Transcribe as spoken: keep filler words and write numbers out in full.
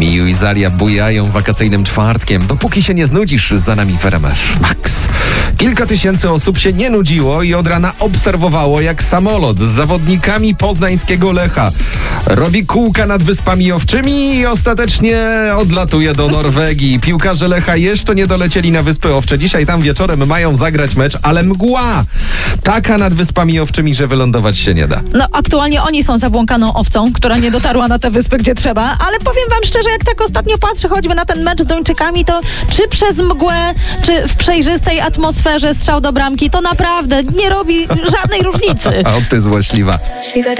Miju i Zalia bujają wakacyjnym czwartkiem. Dopóki się nie znudzisz, za nami W R M F Max. Kilka tysięcy osób się nie nudziło i od rana obserwowało, jak samolot z zawodnikami poznańskiego Lecha robi kółka nad Wyspami Owczymi i ostatecznie odlatuje do Norwegii. Piłkarze Lecha jeszcze nie dolecieli na Wyspy Owcze. Dzisiaj tam wieczorem mają zagrać mecz, ale mgła taka nad Wyspami Owczymi, że wylądować się nie da. No aktualnie oni są zabłąkaną owcą, która nie dotarła na te wyspy, gdzie trzeba, ale powiem wam szczerze, jak tak ostatnio patrzę choćby na ten mecz z Duńczykami, to czy przez mgłę, czy w przejrzystej atmosferze strzał do bramki, to naprawdę nie robi żadnej różnicy. O ty złośliwa.